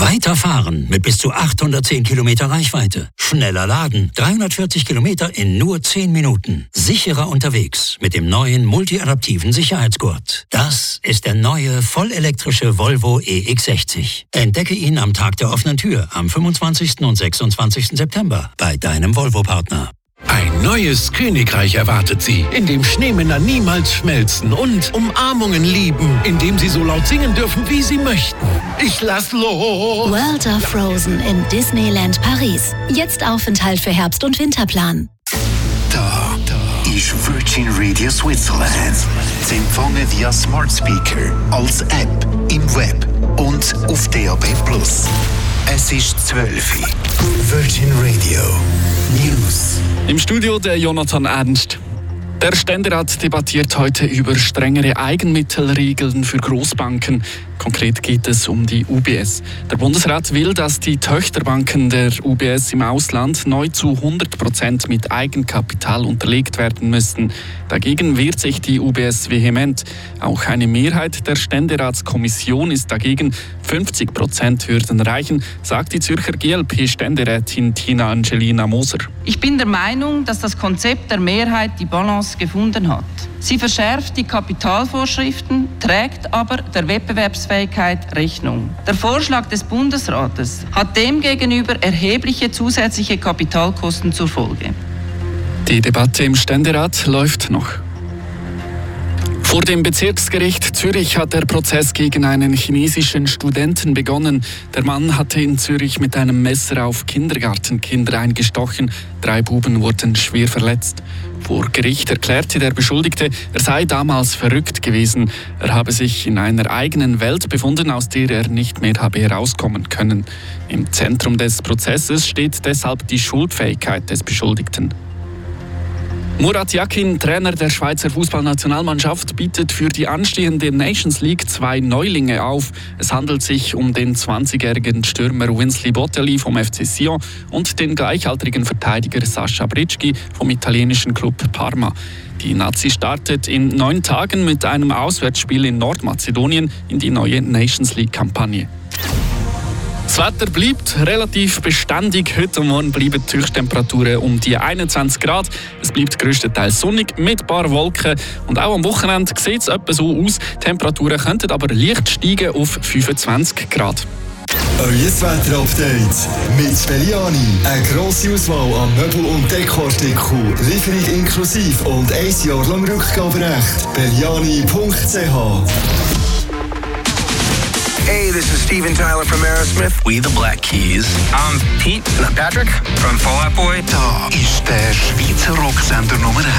Weiter fahren mit bis zu 810 Kilometer Reichweite. Schneller laden, 340 Kilometer in nur 10 Minuten. Sicherer unterwegs mit dem neuen multiadaptiven Sicherheitsgurt. Das ist der neue vollelektrische Volvo EX60. Entdecke ihn am Tag der offenen Tür am 25. und 26. September bei deinem Volvo-Partner. Ein neues Königreich erwartet Sie, in dem Schneemänner niemals schmelzen und Umarmungen lieben, in dem Sie so laut singen dürfen, wie Sie möchten. Ich lass los! World of Frozen in Disneyland Paris. Jetzt Aufenthalt für Herbst- und Winterplan. Da ist Virgin Radio Switzerland. Sie empfangen via Smart Speaker, als App, im Web und auf DAB+. Es ist 12 Uhr. Virgin Radio News. Im Studio der Jonathan Ernst. Der Ständerat debattiert heute über strengere Eigenmittelregeln für Großbanken. Konkret geht es um die UBS. Der Bundesrat will, dass die Töchterbanken der UBS im Ausland neu zu 100% mit Eigenkapital unterlegt werden müssen. Dagegen wehrt sich die UBS vehement. Auch eine Mehrheit der Ständeratskommission ist dagegen. 50% würden reichen, sagt die Zürcher GLP-Ständerätin Tina Angelina Moser. Ich bin der Meinung, dass das Konzept der Mehrheit die Balance gefunden hat. Sie verschärft die Kapitalvorschriften, trägt aber der Wettbewerbsfähigkeit Rechnung. Der Vorschlag des Bundesrates hat demgegenüber erhebliche zusätzliche Kapitalkosten zur Folge. Die Debatte im Ständerat läuft noch. Vor dem Bezirksgericht Zürich hat der Prozess gegen einen chinesischen Studenten begonnen. Der Mann hatte in Zürich mit einem Messer auf Kindergartenkinder eingestochen. 3 Buben wurden schwer verletzt. Vor Gericht erklärte der Beschuldigte, er sei damals verrückt gewesen. Er habe sich in einer eigenen Welt befunden, aus der er nicht mehr habe herauskommen können. Im Zentrum des Prozesses steht deshalb die Schuldfähigkeit des Beschuldigten. Murat Yakin, Trainer der Schweizer Fußballnationalmannschaft, bietet für die anstehende Nations League 2 Neulinge auf. Es handelt sich um den 20-jährigen Stürmer Winsley Botelli vom FC Sion und den gleichaltrigen Verteidiger Sascha Bricchi vom italienischen Club Parma. Die Nazi startet in 9 Tagen mit einem Auswärtsspiel in Nordmazedonien in die neue Nations League-Kampagne. Das Wetter bleibt relativ beständig. Heute und morgen bleiben die Höchsttemperaturen um die 21 Grad. Es bleibt grösstenteils sonnig mit ein paar Wolken. Und auch am Wochenende sieht es etwa so aus. Die Temperaturen könnten aber leicht steigen auf 25 Grad. Euer Wetterupdate mit Belliani. Eine grosse Auswahl an Möbel- und Dekoartikeln. Lieferung inklusive und 1 Jahr lang Rückgaberecht. Belliani.ch. Hey, this is Steven Tyler from Aerosmith. We the Black Keys. I'm Pete. And I'm Patrick from Fall Out Boy. Da ist der Schweizer Rocksender Nummer